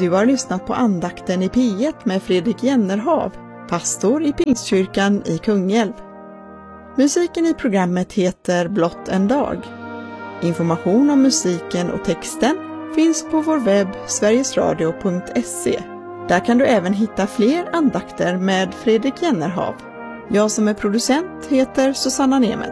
Du har lyssnat på andakten i P1 med Fredrik Jennerhav, pastor i Pingstkyrkan i Kungälv. Musiken i programmet heter Blott en dag. Information om musiken och texten finns på vår webb sverigesradio.se. Där kan du även hitta fler andakter med Fredrik Jennerhav. Jag som är producent heter Susanna Nemeth.